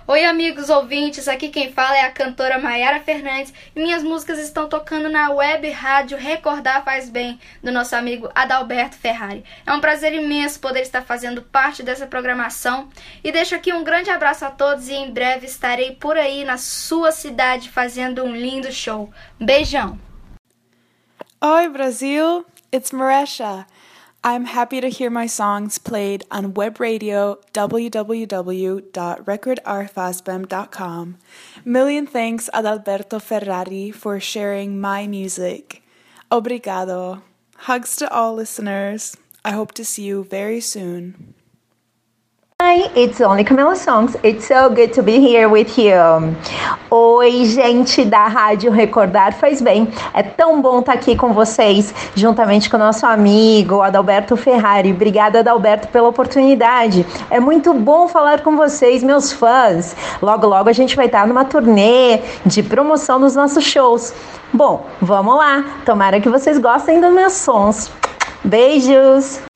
Oi, amigos ouvintes, aqui quem fala é a cantora Maiara Fernandes e minhas músicas estão tocando na web rádio Recordar Faz Bem, do nosso amigo Adalberto Ferrari. É um prazer imenso poder estar fazendo parte dessa programação e deixo aqui um grande abraço a todos e em breve estarei por aí na sua cidade fazendo um lindo show. Beijão! Oi, Brasil! It's Maresha. I'm happy to hear my songs played on web radio www.recordarfasbem.com. Million thanks Adalberto Ferrari for sharing my music. Obrigado. Hugs to all listeners. I hope to see you very soon. Hi, it's only Camila Songs. It's so good to be here with you. Oi, gente da Rádio Recordar Faz Bem. É tão bom estar aqui com vocês, juntamente com o nosso amigo Adalberto Ferrari. Obrigada, Adalberto, pela oportunidade. É muito bom falar com vocês, meus fãs. Logo, logo a gente vai estar numa turnê de promoção dos nossos shows. Bom, vamos lá. Tomara que vocês gostem dos meus sons. Beijos!